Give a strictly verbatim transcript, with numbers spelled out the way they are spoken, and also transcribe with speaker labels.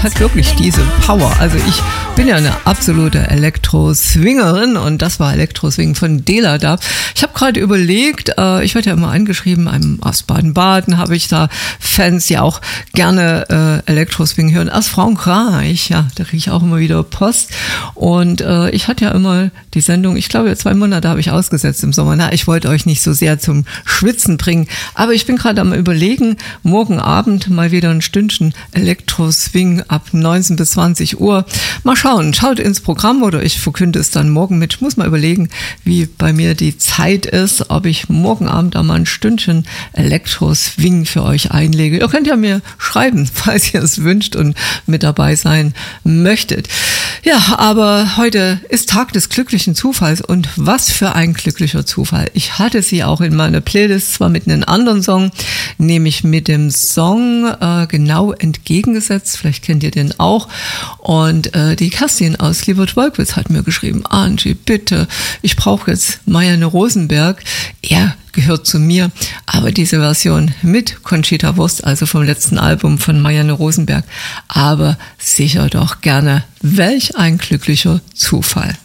Speaker 1: Hat wirklich diese Power. Also ich bin ja eine absolute Elektro-Swingerin und das war Elektro-Swing von Dela da. Ich habe gerade überlegt, äh, ich werde ja immer angeschrieben, einem aus Baden-Baden habe ich da Fans, die auch gerne äh, Elektro-Swing hören. Aus Frankreich, ja, da kriege ich auch immer wieder Post. Und äh, ich hatte ja immer die Sendung, ich glaube zwei Monate habe ich ausgesetzt im Sommer. Na, ich wollte euch nicht so sehr zum Schwitzen bringen, aber ich bin gerade am Überlegen, morgen Abend mal wieder ein Stündchen Elektro-Swing ab neunzehn bis zwanzig Uhr. Mal schauen, schaut ins Programm oder ich verkünde es dann morgen mit. Ich muss mal überlegen, wie bei mir die Zeit ist, ob ich morgen Abend einmal ein Stündchen Elektro-Swing für euch einlege. Ihr könnt ja mir schreiben, falls ihr es wünscht und mit dabei sein möchtet. Ja, aber heute ist Tag des glücklichen Zufalls und was für ein glücklicher Zufall. Ich hatte sie auch in meiner Playlist, zwar mit einem anderen Song, nämlich mit dem Song äh, genau entgegengesetzt, vielleicht kennt ihr den auch. Und äh, die Kerstin aus Liebert-Wolkwitz hat mir geschrieben, Angie, bitte, ich brauche jetzt Marianne Rosenberg. Er gehört zu mir, aber diese Version mit Conchita Wurst, also vom letzten Album von Marianne Rosenberg, aber sicher doch gerne. Welch ein glücklicher Zufall.